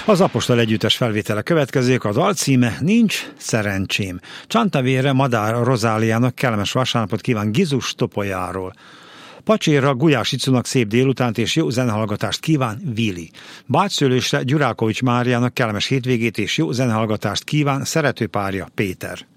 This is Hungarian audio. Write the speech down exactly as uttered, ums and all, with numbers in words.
Az Apostol együttes felvétele következik, a dal címe Nincs szerencsém. Csantavére Madár Rozáliának kellemes vasárnapot kíván Gizus Topolyáról. Pacsérra Gulyás Icunak szép délutánt és jó zenehallgatást kíván Vili. Bácsszőlősre Gyurákovics Máriának kellemes hétvégét és jó zenehallgatást kíván szerető párja Péter.